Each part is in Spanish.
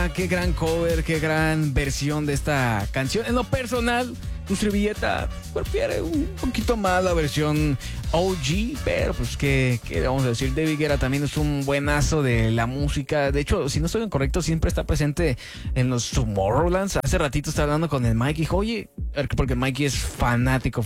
Qué gran cover, qué gran versión de esta canción. En lo personal, tu servilleta prefiere un poquito más la versión OG, pero pues ¿qué vamos a decir? David Guetta también es un buenazo de la música. De hecho, si no estoy incorrecto, siempre está presente en los Tomorrowlands. Hace ratito estaba hablando con el Mike y dijo, oye, porque Mikey es fanático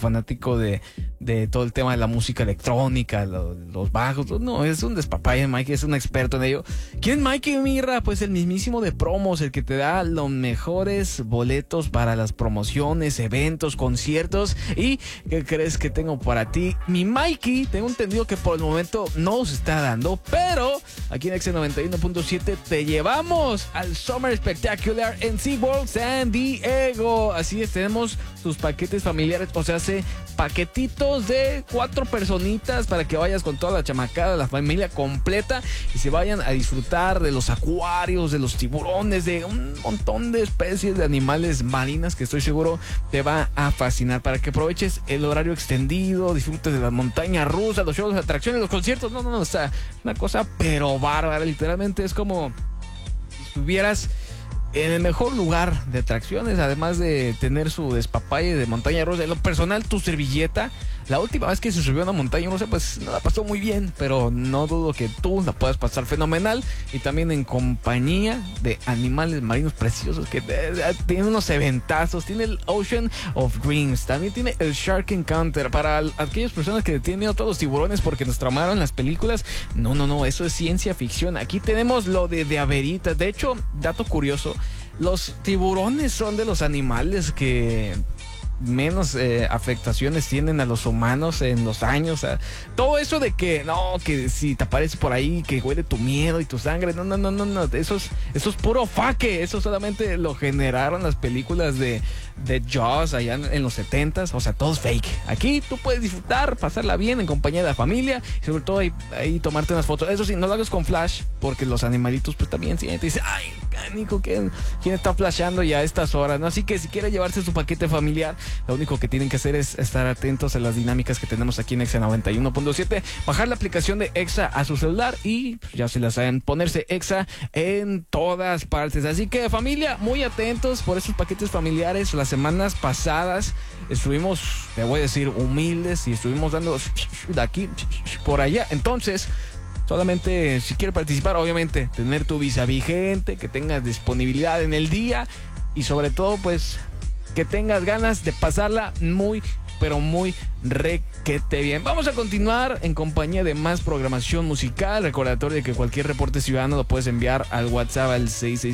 de todo el tema de la música electrónica, los bajos. No, es un despapalle. Mikey es un experto en ello. ¿Quién es Mikey Mirra? Pues el mismísimo de promos, el que te da los mejores boletos para las promociones, eventos, conciertos. ¿Y qué crees que tengo para ti? Mi Mikey, tengo entendido que por el momento no se está dando, pero aquí en X91.7 te llevamos al Summer Spectacular en SeaWorld San Diego. Así es, tenemos tus paquetes familiares, o sea, paquetitos de 4 personitas para que vayas con toda la chamacada, la familia completa y se vayan a disfrutar de los acuarios, de los tiburones, de un montón de especies de animales marinas que estoy seguro te va a fascinar, para que aproveches el horario extendido, disfrutes de las montañas rusas, los shows, las atracciones, los conciertos. No, o sea, una cosa pero bárbara, literalmente es como si estuvieras en el mejor lugar de atracciones, además de tener su despapalle de montaña rusa. En lo personal, tu servilleta, la última vez que se subió a una montaña rusa, pues no la pasó muy bien, pero no dudo que tú la puedas pasar fenomenal, y también en compañía de animales marinos preciosos que tienen unos eventazos. Tiene el Ocean of Dreams, también tiene el Shark Encounter para aquellas personas que tienen miedo a todos los tiburones porque nos traumaron las películas. No, eso es ciencia ficción. Aquí tenemos lo de averitas. De hecho, dato curioso, los tiburones son de los animales que menos afectaciones tienen a los humanos en los años. O sea, todo eso de que que si te aparece por ahí que huele tu miedo y tu sangre, no, eso es puro faque. Eso solamente lo generaron las películas de Jaws allá en los 70s. O sea, todo es fake. Aquí tú puedes disfrutar, pasarla bien en compañía de la familia y sobre todo ahí tomarte unas fotos. Eso sí, no lo hagas con flash, porque los animalitos pues también te dicen, ay, Nico, ¿quién está flashando ya a estas horas? ¿No? Así que si quiere llevarse su paquete familiar, lo único que tienen que hacer es estar atentos a las dinámicas que tenemos aquí en Exa 91.7, bajar la aplicación de Exa a su celular y pues, ya se la saben, ponerse Exa en todas partes. Así que familia, muy atentos por esos paquetes familiares. Las semanas pasadas estuvimos, te voy a decir, humildes y estuvimos dando de aquí por allá. Entonces, solamente si quieres participar, obviamente, tener tu visa vigente, que tengas disponibilidad en el día y sobre todo, pues, que tengas ganas de pasarla muy, pero muy requete bien. Vamos a continuar en compañía de más programación musical. Recordatorio de que cualquier reporte ciudadano lo puedes enviar al WhatsApp al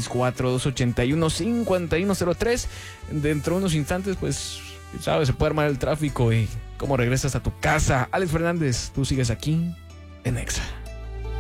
664-281-5103. Dentro de unos instantes, pues, sabes, se puede armar el tráfico y cómo regresas a tu casa. Alex Fernández, tú sigues aquí en Exa.